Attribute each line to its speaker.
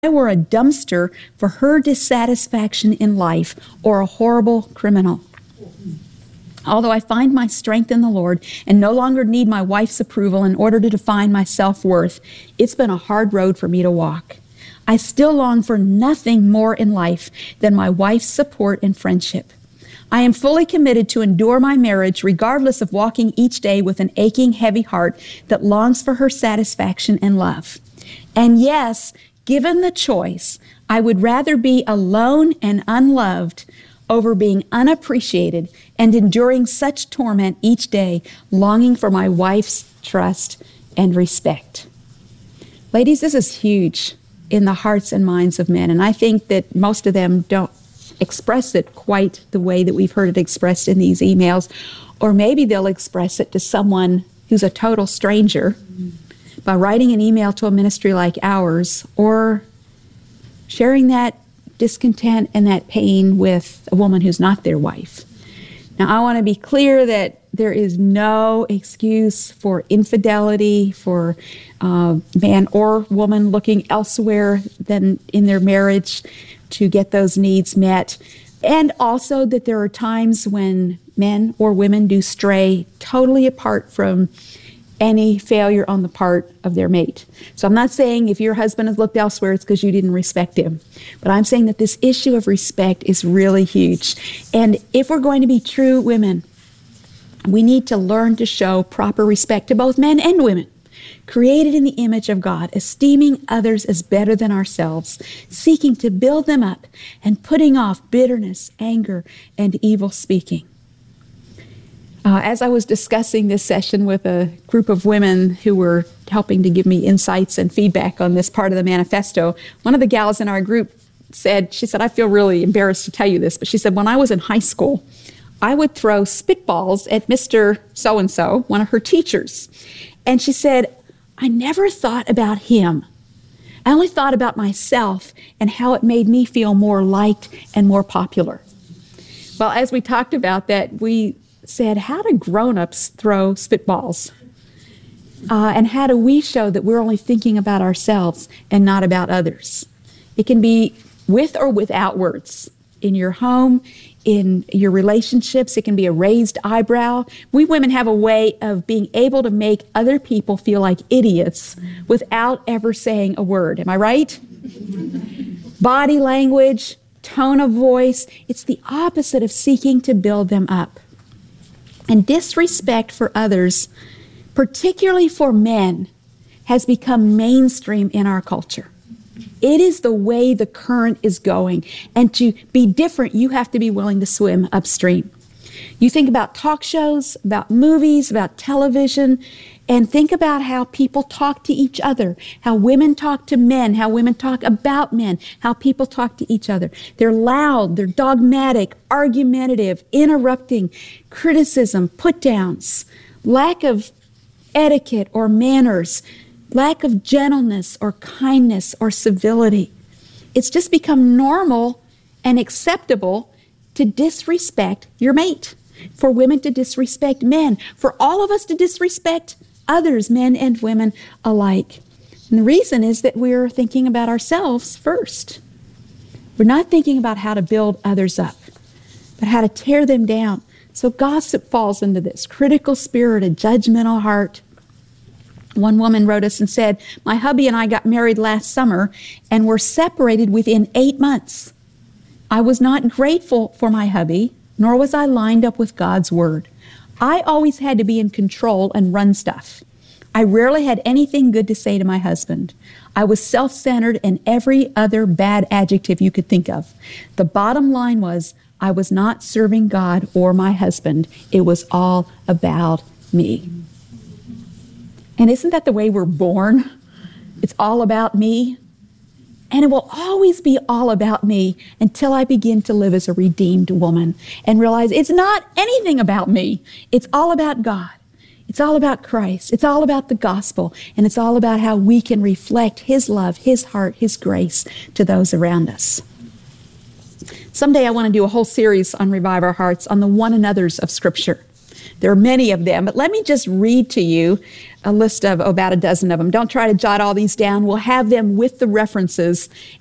Speaker 1: were a dumpster for her dissatisfaction in life or a horrible criminal. Although I find my strength in the Lord and no longer need my wife's approval in order to define my self-worth, it's been a hard road for me to walk. I still long for nothing more in life than my wife's support and friendship. I am fully committed to endure my marriage regardless of walking each day with an aching, heavy heart that longs for her satisfaction and love. And yes, given the choice, I would rather be alone and unloved over being unappreciated and enduring such torment each day, longing for my wife's trust and respect. Ladies, this is huge in the hearts and minds of men, and I think that most of them don't express it quite the way that we've heard it expressed in these emails, or maybe they'll express it to someone who's a total stranger by writing an email to a ministry like ours, or sharing that discontent and that pain with a woman who's not their wife. Now, I want to be clear that there is no excuse for infidelity, for man or woman looking elsewhere than in their marriage to get those needs met. And also that there are times when men or women do stray totally apart from any failure on the part of their mate. So I'm not saying if your husband has looked elsewhere, it's because you didn't respect him. But I'm saying that this issue of respect is really huge. And if we're going to be true women, we need to learn to show proper respect to both men and women, created in the image of God, esteeming others as better than ourselves, seeking to build them up, and putting off bitterness, anger, and evil speaking. As I was discussing this session with a group of women who were helping to give me insights and feedback on this part of the manifesto, one of the gals in our group said, I feel really embarrassed to tell you this, but she said, when I was in high school, I would throw spitballs at Mr. So-and-so, one of her teachers. And she said, I never thought about him. I only thought about myself and how it made me feel more liked and more popular. Well, as we talked about that, we said, how do grown-ups throw spitballs? And how do we show that we're only thinking about ourselves and not about others? It can be with or without words. In your home, in your relationships, it can be a raised eyebrow. We women have a way of being able to make other people feel like idiots without ever saying a word. Am I right? Body language, tone of voice, it's the opposite of seeking to build them up. And disrespect for others, particularly for men, has become mainstream in our culture. It is the way the current is going. And to be different, you have to be willing to swim upstream. You think about talk shows, about movies, about television, and think about how people talk to each other, how women talk to men, how women talk about men, how people talk to each other. They're loud, they're dogmatic, argumentative, interrupting, criticism, put-downs, lack of etiquette or manners, lack of gentleness or kindness or civility. It's just become normal and acceptable to disrespect your mate, for women to disrespect men, for all of us to disrespect others, men and women alike. And the reason is that we're thinking about ourselves first. We're not thinking about how to build others up, but how to tear them down. So gossip falls into this critical spirit, a judgmental heart. One woman wrote us and said, my hubby and I got married last summer and were separated within 8 months. I was not grateful for my hubby, nor was I lined up with God's word. I always had to be in control and run stuff. I rarely had anything good to say to my husband. I was self-centered and every other bad adjective you could think of. The bottom line was, I was not serving God or my husband. It was all about me. And isn't that the way we're born? It's all about me. And it will always be all about me until I begin to live as a redeemed woman and realize it's not anything about me. It's all about God. It's all about Christ. It's all about the gospel. And it's all about how we can reflect His love, His heart, His grace to those around us. Someday I want to do a whole series on Revive Our Hearts on the one another's of Scripture. There are many of them, but let me just read to you a list of about a dozen of them. Don't try to jot all these down. We'll have them with the references